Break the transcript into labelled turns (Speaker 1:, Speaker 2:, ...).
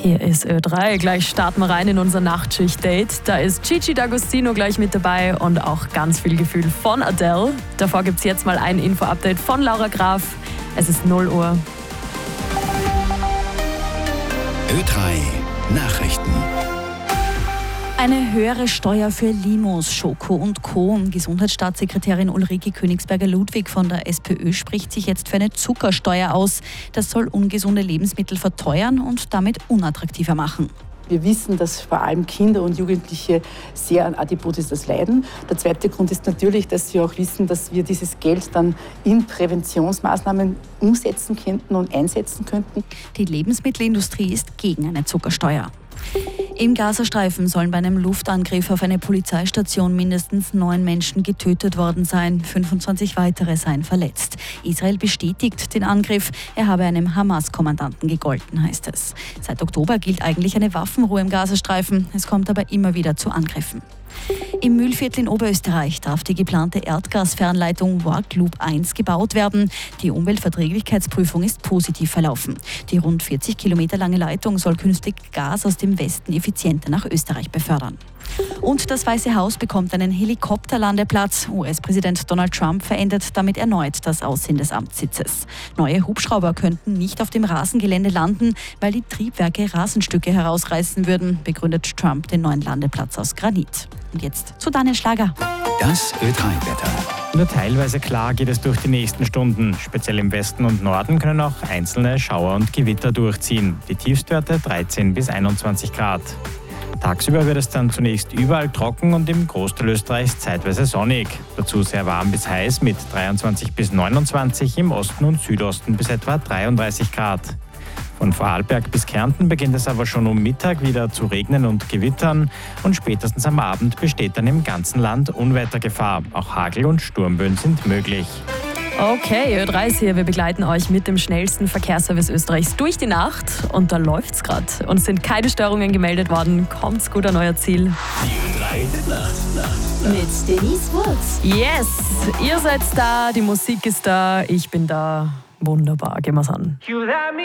Speaker 1: Hier ist Ö3. Gleich starten wir rein in unser Nachtschicht-Date. Da ist Gigi D'Agostino gleich mit dabei und auch ganz viel Gefühl von Adele. Davor gibt es jetzt mal ein Info-Update von Laura Graf. Es ist 0 Uhr.
Speaker 2: Ö3 Nachrichten.
Speaker 3: Eine höhere Steuer für Limos, Schoko und Co. Gesundheitsstaatssekretärin Ulrike Königsberger-Ludwig von der SPÖ spricht sich jetzt für eine Zuckersteuer aus. Das soll ungesunde Lebensmittel verteuern und damit unattraktiver machen.
Speaker 4: Wir wissen, dass vor allem Kinder und Jugendliche sehr an Adipositas leiden. Der zweite Grund ist natürlich, dass wir auch wissen, dass wir dieses Geld dann in Präventionsmaßnahmen umsetzen könnten und einsetzen könnten.
Speaker 3: Die Lebensmittelindustrie ist gegen eine Zuckersteuer. Im Gazastreifen sollen bei einem Luftangriff auf eine Polizeistation mindestens 9 Menschen getötet worden sein. 25 weitere seien verletzt. Israel bestätigt den Angriff. Er habe einem Hamas-Kommandanten gegolten, heißt es. Seit Oktober gilt eigentlich eine Waffenruhe im Gazastreifen. Es kommt aber immer wieder zu Angriffen. Im Mühlviertel in Oberösterreich darf die geplante Erdgasfernleitung Warg Loop 1 gebaut werden. Die Umweltverträglichkeitsprüfung ist positiv verlaufen. Die rund 40 Kilometer lange Leitung soll künftig Gas aus dem Westen effizienter nach Österreich befördern. Und das Weiße Haus bekommt einen Helikopterlandeplatz. US-Präsident Donald Trump verändert damit erneut das Aussehen des Amtssitzes. Neue Hubschrauber könnten nicht auf dem Rasengelände landen, weil die Triebwerke Rasenstücke herausreißen würden, begründet Trump den neuen Landeplatz aus Granit. Und jetzt zu Daniel Schlager.
Speaker 2: Das Ö3-Wetter.
Speaker 5: Nur teilweise klar geht es durch die nächsten Stunden. Speziell im Westen und Norden können auch einzelne Schauer und Gewitter durchziehen. Die Tiefstwerte 13 bis 21 Grad. Tagsüber wird es dann zunächst überall trocken und im Großteil Österreichs zeitweise sonnig. Dazu sehr warm bis heiß mit 23 bis 29, im Osten und Südosten bis etwa 33 Grad. Von Vorarlberg bis Kärnten beginnt es aber schon um Mittag wieder zu regnen und gewittern und spätestens am Abend besteht dann im ganzen Land Unwettergefahr. Auch Hagel- und Sturmböen sind möglich.
Speaker 1: Okay, Ö3 ist hier. Wir begleiten euch mit dem schnellsten Verkehrsservice Österreichs durch die Nacht. Und da läuft's gerade. Und es sind keine Störungen gemeldet worden. Kommt's gut an euer Ziel.
Speaker 2: Die Ö3 Nacht.
Speaker 6: Mit Denise Woods.
Speaker 1: Yes, ihr seid da, die Musik ist da, ich bin da. Wunderbar, gehen wir's an.